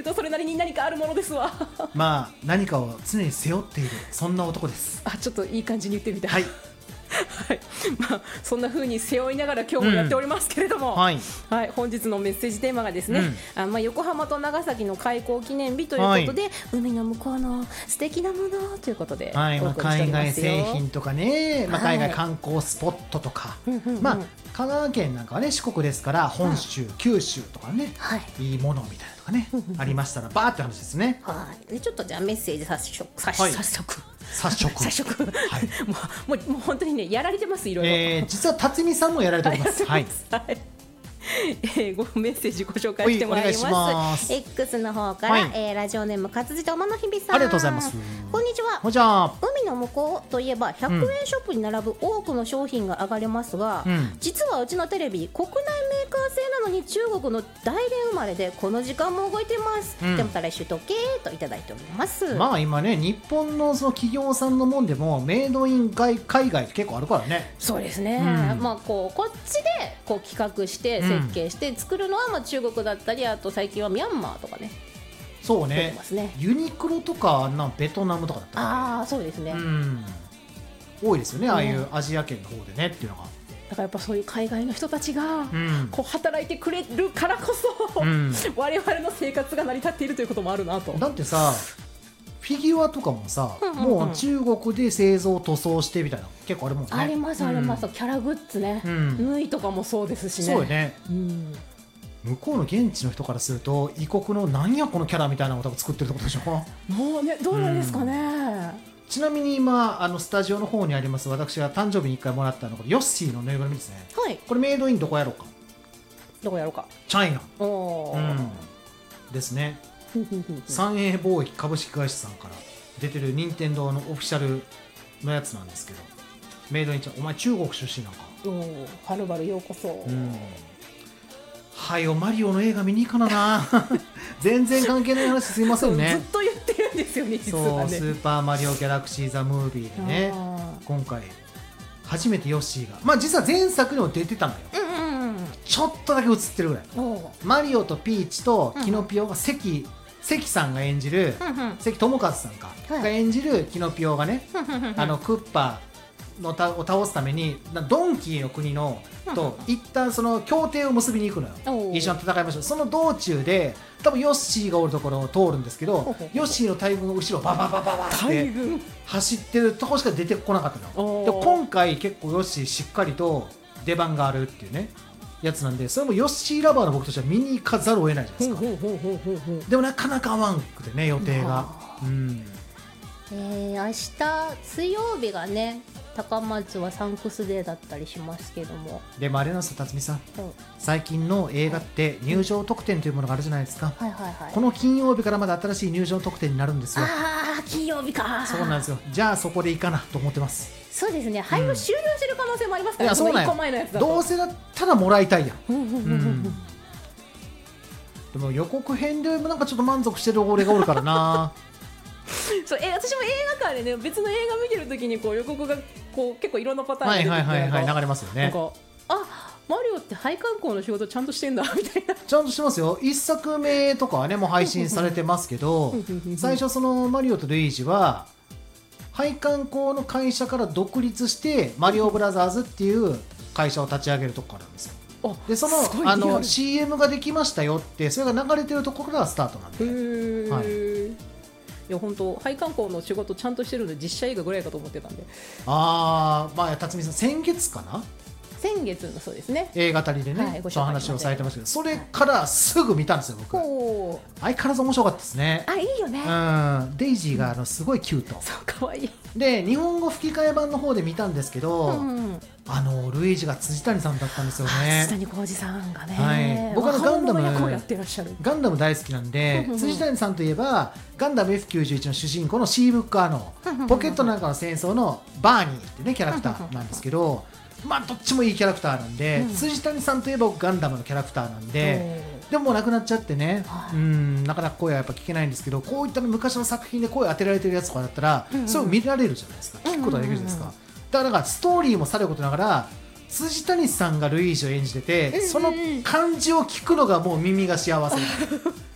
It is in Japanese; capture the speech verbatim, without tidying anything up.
るとそれなりに何かあるものですわ。 まあ何かを常に背負っているそんな男です。 あ、ちょっといい感じに言ってみた。 はいはい、まあ、そんな風に背負いながら今日もやっておりますけれども、 うん、はいはい、本日のメッセージテーマがですね、うん、あまあ、横浜と長崎の開港記念日ということで、はい、海の向こうの素敵なものということで、 はい、まあ、海外製品とかね、まあ、海外はい、 観光スポットとか、まあ、香川県なんかはね四国ですから本州、うん、九州とかね、はい、いいものみたいなとかねありましたらバーって話ですね。 はい、でちょっとじゃあメッセージ早速早速、はい、早速早速早速、はい、もう、もう、もう本当にねやられてますいろいろ、 えー、実は辰巳さんもやられております。はい、 はいえー、ごメッセージご紹介してもらいます。 X の方から、はい、えー、ラジオネーム活字と馬の日々さん、 ありがとうございます。 こんにちは。 こんにちは。 海の向こうといえばひゃくえんショップに並ぶ多くの商品が上がりますが、うん、実はうちのテレビ国内メーカー製なのに中国の大連生まれでこの時間も動いてます、うん、でまた来週時計といただいております。 まあ今ね日本のその企業さんのもんでもメイドイン海外って結構あるからね。 そうですね、うん、まあこうこっちでこう企画して設計して作るのはまあ中国だったり、あと最近はミャンマーとかね。 そうね、 ね、 ユニクロとかなんベトナムとかだったり、 ああそうですね、うん、 多いですよね、ああいうアジア圏の方でねっていうのが。 だからやっぱそういう海外の人たちがこう働いてくれるからこそ、うん、我々の生活が成り立っているということもあるなと。 だってさフィギュアとかもさ、うんうんうん、もう中国で製造塗装してみたいな結構あるもんね。 ありますあります、うん、キャラグッズね、うん、縫いとかもそうですしね。 そうよね、うん、向こうの現地の人からすると異国の何やこのキャラみたいなのを多分作ってるってことでしょ。 もうねどうなんですかね、うん、 ちなみに今あのスタジオの方にあります私が誕生日にいっかいもらったのこれヨッシーのぬいぐるみですね。 はい、 これメイドインどこやろうか。 どこやろうか。 チャイナ。 おー、 うん、ですね三栄貿易株式会社さんから出てる任天堂のオフィシャルのやつなんですけど、メイドインちゃんお前中国出身なんか。 おー、はるばるようこそ、うん、 はよマリオの映画見に行かなな全然関係ない話すいませんね。 ずっと言ってるんですよね実はね。 そうスーパーマリオギャラクシーザムービーでね今回初めてヨッシーが、まあ実は前作にも出てたのよ、うんうんうん、ちょっとだけ映ってるぐらい。マリオとピーチとキノピオが関、関さんが演じる、うんうん、関智一さんか、はい、が演じるキノピオがねあのクッパのたを倒すためにドンキーの国のと一旦その協定を結びに行くのよ。一緒に戦いましょう。その道中で多分ヨッシーがおるところを通るんですけどヨッシーの大軍の後ろバババババって走ってるとこしか出てこなかったの。で今回結構ヨッシーしっかりと出番があるっていうねやつなんで、それもヨッシーラバーの僕としては見に行かざるを得ないじゃないですか。でもなかなか合わんくてね予定が、うん、えー、明日水曜日がね高松はサンクスデーだったりしますけども。 でもあれなんですよ辰巳さん、うん、最近の映画って入場特典というものがあるじゃないですか、はいはいはい、この金曜日からまだ新しい入場特典になるんですよ。 ああ金曜日か。 そうなんですよ。じゃあそこでいいかなと思ってます。 そうですね、配布終了してる可能性もありますから、ね、 うん、いやそうなんや。 いっこまえのやつだとどうせだったらもらいたいやん、うん、でも予告編でなんかちょっと満足してる俺がおるからなそうえ私も映画館でね別の映画見てるときにこう予告がこう結構いろんなパターンで出てきて、はいはいはいはい、流れますよね。なんかあマリオって配管工の仕事ちゃんとしてんだみたいな。 ちゃんとしてますよ。いっさくめとかはねもう配信されてますけど最初そのマリオとルイージは配管工の会社から独立してマリオブラザーズっていう会社を立ち上げるとこからなんですよ。でそのあの シーエム ができましたよってそれが流れてるところからスタートなんで、へ、はい、 いや本当配管工の仕事ちゃんとしてるので実写映画ぐらいかと思ってたんで。 ああまあ辰巳さん先月かな先月のそうですね映画たりでね、はい、その話をされてましたけどそれからすぐ見たんですよ僕。相変わらず面白かったですね。 あいいよね、 うん、デイジーがあのすごいキュート、うん、 そうかわいい。で日本語吹き替え版の方で見たんですけど、うん、あのルイージが辻谷さんだったんですよね。 辻谷浩二さんがね、 はい、僕はガンダムガンダム大好きなんで辻谷さんといえばガンダム エフきゅうじゅういち の主人公のシーブックアノポケットなんかの戦争のバーニーってねキャラクターなんですけどまあどっちもいいキャラクターなんで、うん、辻谷さんといえばガンダムのキャラクターなんで、でももう亡くなっちゃってね、はい、うんなかなか声はやっぱ聞けないんですけどこういった昔の作品で声当てられてるやつとかだったら、うんうん、それを見られるじゃないですか。聞くことができるじゃないですか、うんうんうん、だからなんかストーリーもさることながら辻谷さんがルイージを演じてて、うんうん、その感じを聞くのがもう耳が幸せ